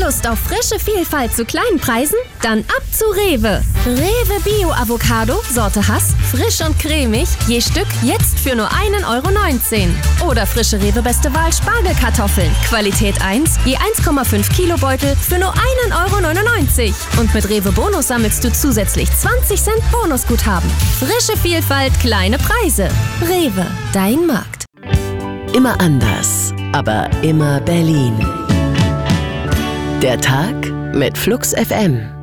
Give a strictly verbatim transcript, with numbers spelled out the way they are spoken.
Lust auf frische Vielfalt zu kleinen Preisen? Dann ab zu Rewe. Rewe Bio Avocado, Sorte Hass, frisch und cremig, je Stück jetzt für nur ein Euro neunzehn. Oder frische Rewe Beste Wahl Spargelkartoffeln, Qualität eins, je eins Komma fünf Kilo Beutel für nur ein Euro neunundneunzig. Und mit Rewe Bonus sammelst du zusätzlich zwanzig Cent Bonusguthaben. Frische Vielfalt, kleine Preise. Rewe, dein Markt. Immer anders, aber immer Berlin. Der Tag mit Flux F M.